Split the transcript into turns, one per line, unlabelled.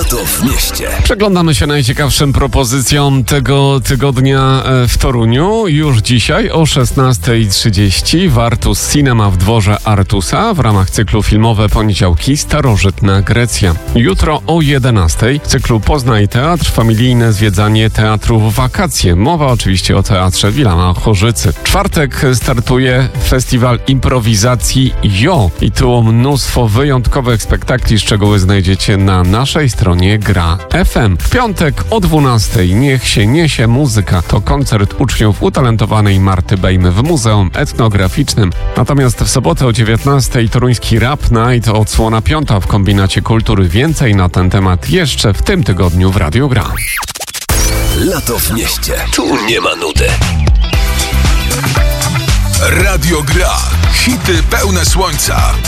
Lato w mieście.
Przeglądamy się najciekawszym propozycjom tego tygodnia w Toruniu. Już dzisiaj o 16:30 w Artus Cinema w dworze Artusa w ramach cyklu filmowe Poniedziałki Starożytna Grecja. Jutro o 11:00 w cyklu Poznaj Teatr, familijne zwiedzanie teatru w wakacje. Mowa oczywiście o Teatrze Wilama Chorzycy. W czwartek startuje festiwal improwizacji JO i tu mnóstwo wyjątkowych spektakli. Szczegóły znajdziecie na naszej stronie Gra FM. W piątek o 12:00 Niech się niesie muzyka. To koncert uczniów utalentowanej Marty Bejmy w Muzeum Etnograficznym. Natomiast w sobotę o 19:00 toruński Rap Night, odsłona 5 w Kombinacie Kultury. Więcej na ten temat jeszcze w tym tygodniu w Radiu Gra.
Lato w mieście. Tu nie ma nudy. Radio Gra. Hity pełne słońca.